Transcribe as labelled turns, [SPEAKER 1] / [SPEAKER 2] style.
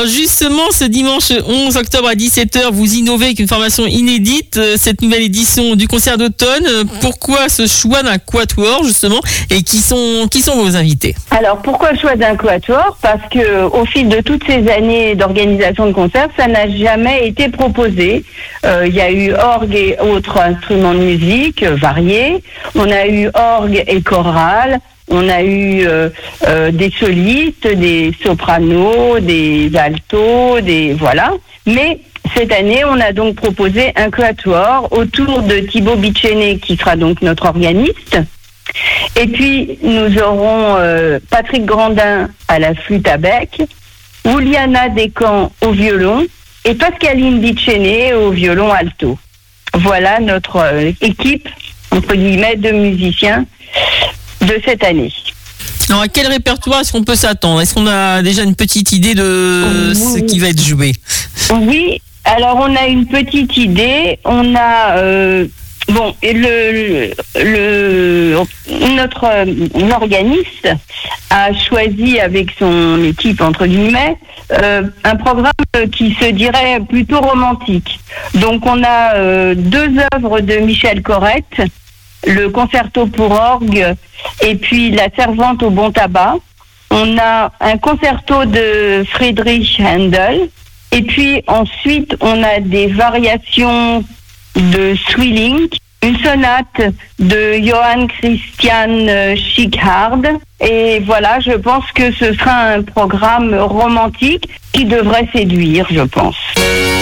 [SPEAKER 1] Alors justement, ce dimanche 11 octobre à 17h, vous innovez avec une formation inédite, cette nouvelle édition du concert d'automne. Pourquoi ce choix d'un quatuor justement, et qui sont vos invités?
[SPEAKER 2] Alors pourquoi le choix d'un quatuor? Parce que au fil de toutes ces années d'organisation de concerts, ça n'a jamais été proposé. Il y a eu orgue et autres instruments de musique variés. On a eu orgue et chorale. On a eu des solistes, des sopranos, des altos, voilà. Mais cette année, on a donc proposé un quatuor autour de Thibaut Bichéné, qui sera donc notre organiste. Et puis, nous aurons Patrick Grandin à la flûte à bec, Juliana Descamps au violon et Pascaline Bichéné au violon alto. Voilà notre équipe, entre guillemets, de musiciens de cette année.
[SPEAKER 1] Alors, à quel répertoire est-ce qu'on peut s'attendre? Est-ce qu'on a déjà une petite idée de ce qui va être joué?
[SPEAKER 2] Oui, alors on a une petite idée. On a notre organiste a choisi avec son équipe entre guillemets un programme qui se dirait plutôt romantique. Donc on a deux œuvres de Michel Corrette, le concerto pour orgue et puis la servante au bon tabac. On a un concerto de Friedrich Handel et puis ensuite on a des variations de Swilling, une sonate de Johann Christian Schickhardt. Et voilà, je pense que ce sera un programme romantique qui devrait séduire, je pense.